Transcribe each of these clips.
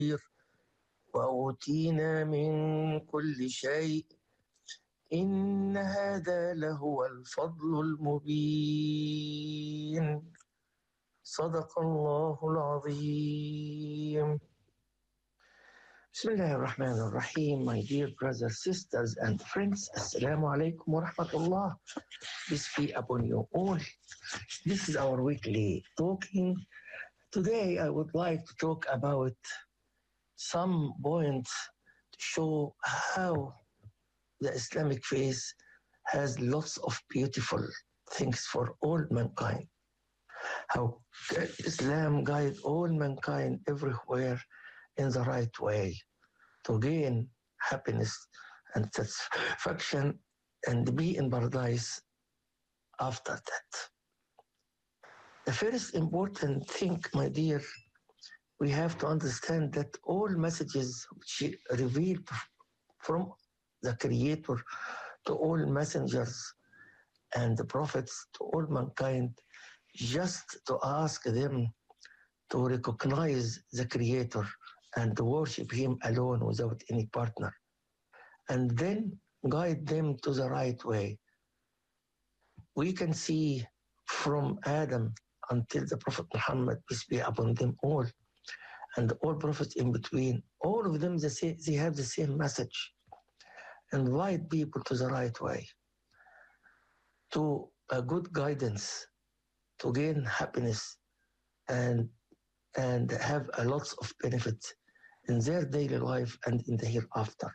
وأوتينا من كل شيء إن هذا لهو الفضل المبين صدق الله العظيم. Bismillah ar-Rahman ar-Rahim. My dear brothers, sisters and friends, Assalamu alaikum wa rahmatullah. Peace be upon you all. This is our weekly talking. Today I would like to talk about some points to show how the Islamic faith has lots of beautiful things for all mankind. How Islam guides all mankind everywhere in the right way to gain happiness and satisfaction and be in paradise after that. The first important thing, my dear, we have to understand that all messages which revealed from the Creator to all messengers and the prophets to all mankind, just to ask them to recognize the Creator and to worship Him alone without any partner, and then guide them to the right way. We can see from Adam until the Prophet Muhammad, peace be upon them all, and all prophets in between, all of them, they have the same message. Invite people to the right way, to a good guidance, to gain happiness and have a lots of benefits in their daily life and in the hereafter.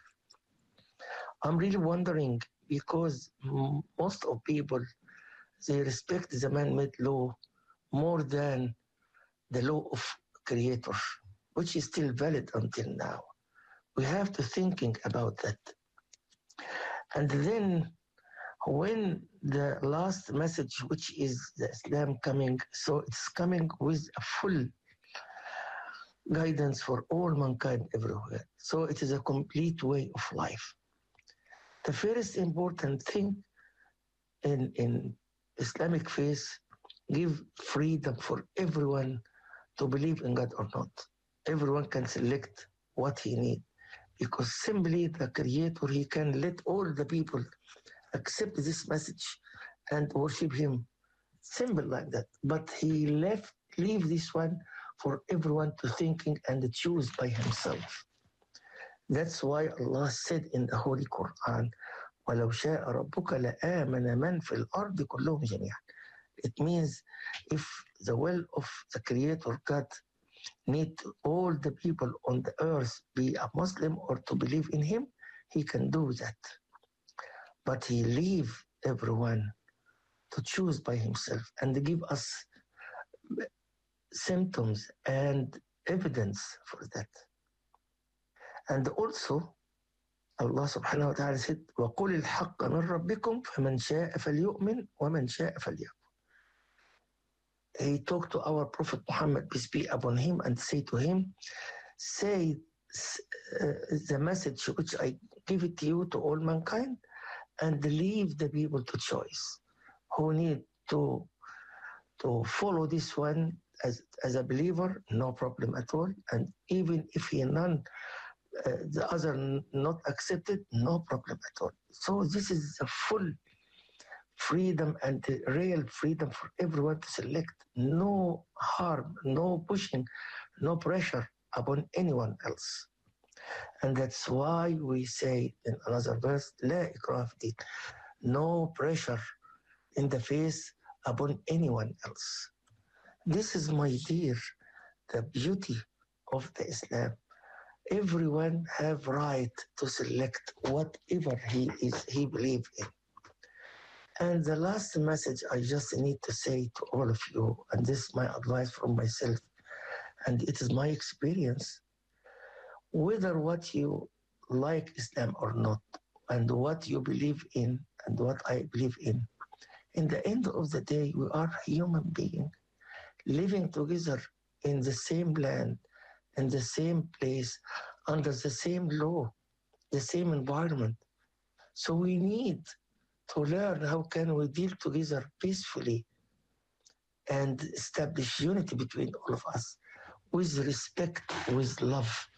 I'm really wondering because most of people, they respect the man-made law more than the law of Creator, which is still valid until now. We have to thinking about that. And then when the last message, which is the Islam coming, so it's coming with a full guidance for all mankind everywhere. So it is a complete way of life. The first important thing in Islamic faith, give freedom for everyone to believe in God or not. Everyone can select what he needs, because simply the Creator, He can let all the people accept this message and worship Him. Simple like that. But He leave this one for everyone to thinking and choose by himself. That's why Allah said in the Holy Quran, وَلَوْ شَاءَ رَبُّكَ لَآمَنَ مَنْ فِي الْأَرْضِ كُلُّهُمْ جَمِيعًا. It means if the will of the Creator God need all the people on the earth be a Muslim or to believe in Him, He can do that. But He leave everyone to choose by himself and give us symptoms and evidence for that. And also, Allah subhanahu wa ta'ala said, وَقُلِ الْحَقَّ مِنْ رَبِّكُمْ فَمَنْ شَاءَ فَلْيُؤْمِنْ وَمَنْ شَاءَ فَلْيَكْفُرْ. He talked to our Prophet Muhammad, peace be upon him, and say to him, say the message which I give it to you to all mankind, and leave the people to choice. Who need to follow this one as a believer, no problem at all. And even if he the other not accepted, no problem at all. So this is a full freedom and the real freedom for everyone to select. No harm, no pushing, no pressure upon anyone else. And that's why we say in another verse, لا إكراه في الدين, no pressure in the face upon anyone else. This is, my dear, the beauty of the Islam. Everyone have right to select whatever he believe in. And the last message I just need to say to all of you, and this is my advice from myself, and it is my experience, whether what you like Islam or not, and what you believe in and what I believe in the end of the day, we are human beings living together in the same land, in the same place, under the same law, the same environment. So we need to learn how can we deal together peacefully and establish unity between all of us with respect, with love.